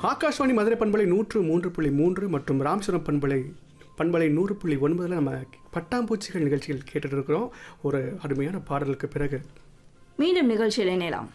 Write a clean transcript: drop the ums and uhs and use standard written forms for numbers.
ஆகாஷ்வாணி மதுரை பண்பலை 103.3 மற்றும் ராமேஸ்வரம் பண்பலை 100.9 நம்ம பட்டாம்பூச்சிகள் நிகழ்ச்சிகள் கேட்டுட்டு இருக்கிறோம். ஒரு அருமையான பாடலுக்கு பிறகு மீண்டும் நிகழ்ச்சியில் இணையலாம்.